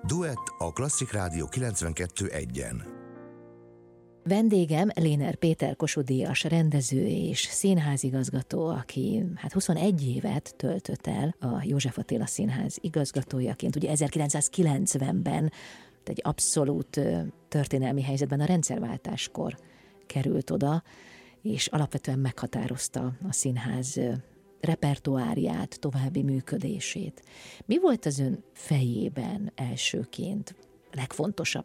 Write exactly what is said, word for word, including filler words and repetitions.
Duett a Klasszik Rádió kilencvenkettő egyen. Vendégem Léner Péter Kossuth díjas rendező és színházigazgató, aki hát huszonegy évet töltött el a József Attila Színház igazgatójaként. Ugye ezerkilencszázkilencvenben egy abszolút történelmi helyzetben a rendszerváltáskor került oda, és alapvetően meghatározta a színház repertoárját, további működését. Mi volt az ön fejében elsőként legfontosabb